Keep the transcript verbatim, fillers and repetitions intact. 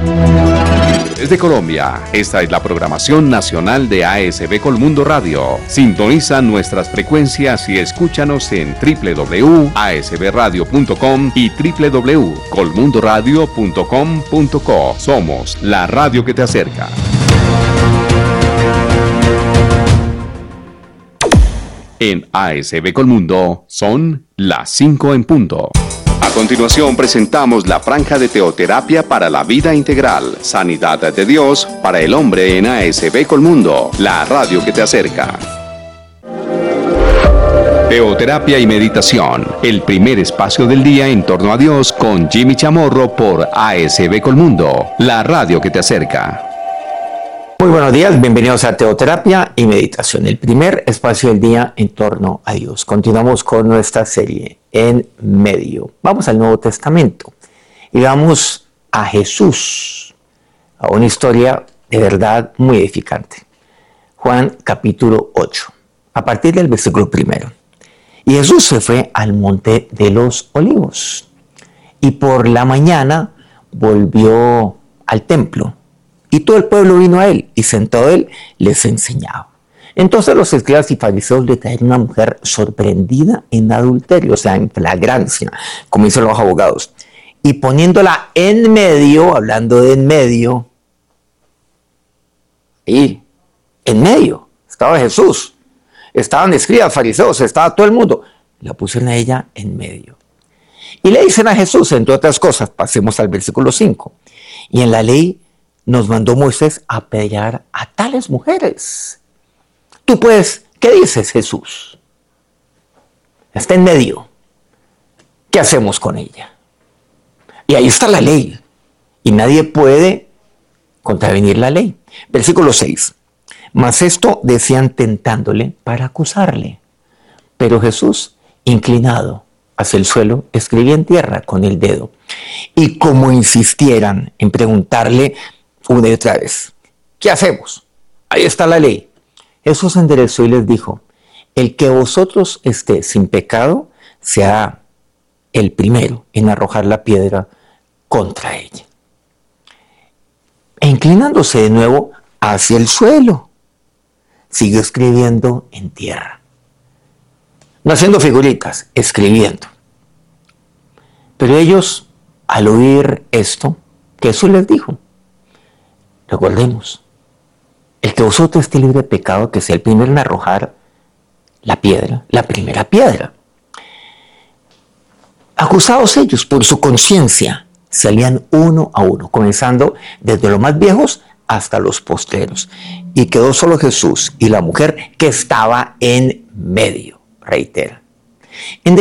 Desde Colombia, esta es la programación nacional de A S B Colmundo Radio. Sintoniza nuestras frecuencias y escúchanos en doble u doble u doble u punto a s b radio punto com y doble u doble u doble u punto colmundo radio punto com punto co. Somos la radio que te acerca. En A S B Colmundo son las cinco en punto. A continuación presentamos la franja de teoterapia para la vida integral, sanidad de Dios para el hombre en A S B Colmundo, la radio que te acerca. Teoterapia y meditación, el primer espacio del día en torno a Dios con Jimmy Chamorro por A S B Colmundo, la radio que te acerca. Muy buenos días, bienvenidos a Teoterapia y Meditación, el primer espacio del día en torno a Dios. Continuamos con nuestra serie En Medio. Vamos al Nuevo Testamento y vamos a Jesús, a una historia de verdad muy edificante. Juan capítulo ocho, a partir del versículo primero. Y Jesús se fue al monte de los Olivos y por la mañana volvió al templo. Y todo el pueblo vino a él, y sentado él, les enseñaba. Entonces los escribas y fariseos le trajeron una mujer sorprendida en adulterio, o sea, en flagrancia, como dicen los abogados. Y poniéndola en medio, hablando de en medio, y en medio estaba Jesús, estaban escribas, fariseos, estaba todo el mundo. La pusieron a ella en medio. Y le dicen a Jesús, entre otras cosas, pasemos al versículo cinco, y en la ley nos mandó Moisés a apedrear a tales mujeres. Tú pues, ¿qué dices, Jesús? Está en medio. ¿Qué hacemos con ella? Y ahí está la ley. Y nadie puede contravenir la ley. Versículo seis. Mas esto decían tentándole para acusarle. Pero Jesús, inclinado hacia el suelo, escribía en tierra con el dedo. Y como insistieran en preguntarle una y otra vez, ¿qué hacemos? Ahí está la ley. Jesús enderezó y les dijo, el que vosotros esté sin pecado, sea el primero en arrojar la piedra contra ella. E inclinándose de nuevo hacia el suelo, siguió escribiendo en tierra. No haciendo figuritas, escribiendo. Pero ellos, al oír esto, Jesús les dijo, recordemos, el que vosotros esté libre de pecado, que sea el primero en arrojar la piedra, la primera piedra. Acusados ellos por su conciencia, salían uno a uno, comenzando desde los más viejos hasta los postreros. Y quedó solo Jesús y la mujer que estaba en medio, reitera. En